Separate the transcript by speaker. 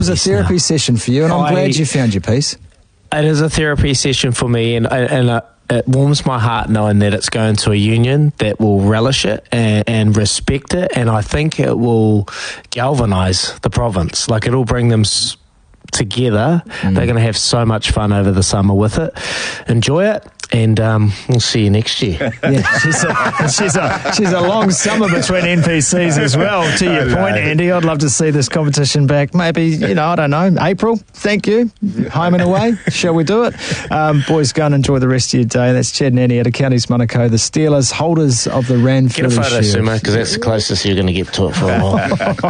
Speaker 1: was a therapy session for you, and I'm glad you found your peace.
Speaker 2: It is a therapy session for me, and it warms my heart knowing that it's going to a union that will relish it and respect it, and I think it will galvanise the province. Like, it'll bring them together. They're going to have so much fun over the summer with it. Enjoy it, and we'll see you next year.
Speaker 1: Yeah, she's a long summer between NPCs as well. To your point, Andy, I'd love to see this competition back. Maybe, I don't know, April. Thank you. Home and away. Shall we do it? Boys, go and enjoy the rest of your day. That's Chad and Andy out of Counties Manukau, the Steelers, holders of the Ranfurly
Speaker 2: Shield. Get a photo,
Speaker 1: Shield.
Speaker 2: Sumo, because that's the closest you're going to get to it for a while.